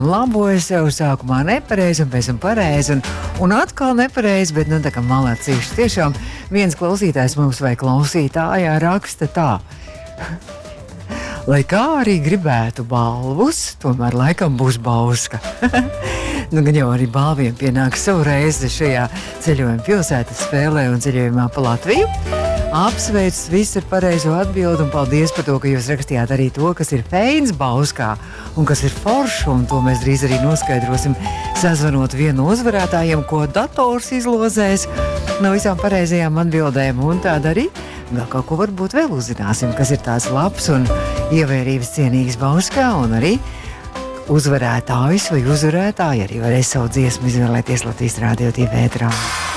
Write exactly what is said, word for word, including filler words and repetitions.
Laboju sev sākumā nepareizi un pēc tam pareizi un, un atkal nepareizi, bet nu tā kā malacīši. Tiešām viens klausītājs mums vai klausītājā raksta tā. Lai kā arī gribētu balvus, tomēr laikam būs Bauska. Nu, gan jau arī balviem pienāks savu reizi šajā ceļojuma pilsētas spēlē un ceļojumā pa Latviju. Apsveicu visu ar pareizo atbildi un paldies par to, ka jūs rakstījāt arī to, kas ir feins Bauskā un kas ir forši, un to mēs drīz arī noskaidrosim, sazvanot vienu uzvarētājiem, ko dators izlozēs no visām pareizajām atbildēm, un tāda arī vēl kaut ko varbūt vēl uzzināsim, kas ir tās labs un ievērības cienīgs Bauskā, un arī uzvarētājs vai uzvarētāji arī varēs savu dziesmu izvēlēties Latvijas Rādio divi ēterā.